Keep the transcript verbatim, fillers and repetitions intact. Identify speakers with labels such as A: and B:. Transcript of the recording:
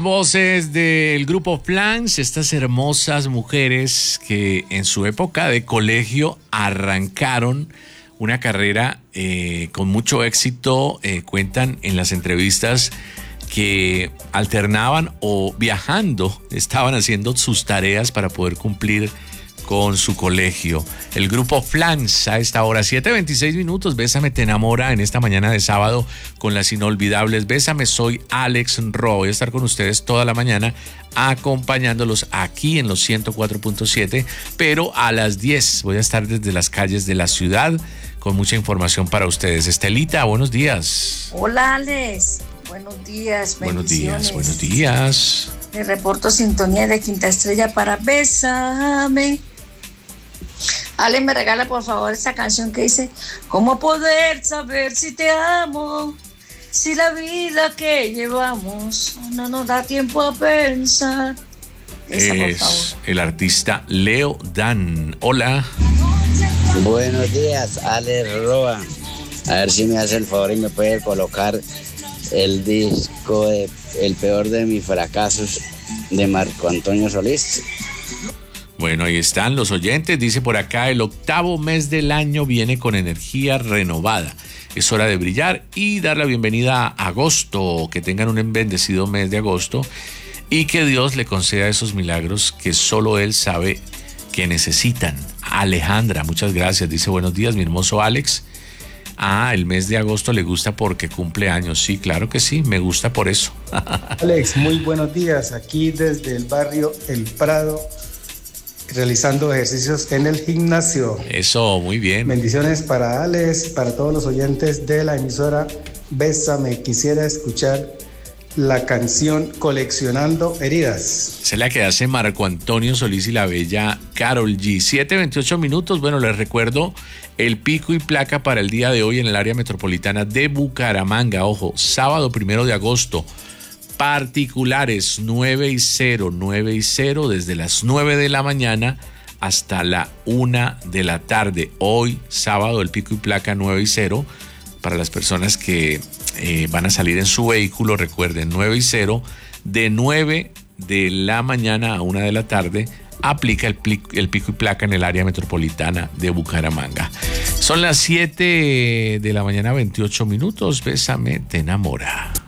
A: voces del grupo Flans, estas hermosas mujeres que en su época de colegio arrancaron una carrera eh, con mucho éxito. Eh, cuentan en las entrevistas que alternaban o viajando, estaban haciendo sus tareas para poder cumplir con su colegio. El grupo Flans a esta hora, siete veintiséis minutos. Bésame te enamora en esta mañana de sábado con las inolvidables Bésame. Soy Alex Ro. Voy a estar con ustedes toda la mañana acompañándolos aquí en los ciento cuatro punto siete, pero a las diez voy a estar desde las calles de la ciudad con mucha información para ustedes. Estelita, buenos días.
B: Hola, Alex. Buenos días.
A: Buenos días, buenos días.
B: Le reporto sintonía de Quinta Estrella para Bésame. Ale, me regala por favor esta canción que dice: ¿cómo poder saber si te amo? Si la vida que llevamos no nos da tiempo a pensar. Esa,
A: es
B: por favor.
A: El artista Leo Dan. Hola.
C: Buenos días, Ale Roa. A ver si me hace el favor y me puede colocar el disco de El peor de mis fracasos de Marco Antonio Solís.
A: Bueno, ahí están los oyentes. Dice por acá: el octavo mes del año viene con energía renovada. Es hora de brillar y dar la bienvenida a agosto. Que tengan un bendecido mes de agosto y que Dios le conceda esos milagros que solo Él sabe que necesitan. Alejandra, muchas gracias. Dice: buenos días, mi hermoso Alex. Ah, el mes de agosto le gusta porque cumple años. Sí, claro que sí, me gusta por eso.
D: Alex, muy buenos días. Aquí desde el barrio El Prado, realizando ejercicios en el gimnasio.
A: Eso, muy bien.
D: Bendiciones para Alex, para todos los oyentes de la emisora Bésame. Quisiera escuchar la canción Coleccionando Heridas.
A: Esa es la que hace Marco Antonio Solís y la bella Karol G. siete veintiocho minutos. Bueno, les recuerdo el pico y placa para el día de hoy en el área metropolitana de Bucaramanga. Ojo, sábado primero de agosto. Particulares nueve y cero, nueve y cero, desde las nueve de la mañana hasta la una de la tarde. Hoy, sábado, el pico y placa nueve y cero. Para las personas que eh, van a salir en su vehículo, recuerden, nueve y cero, de nueve de la mañana a una de la tarde, aplica el, el pico y placa en el área metropolitana de Bucaramanga. Son las siete de la mañana, veintiocho minutos. Bésame te enamora.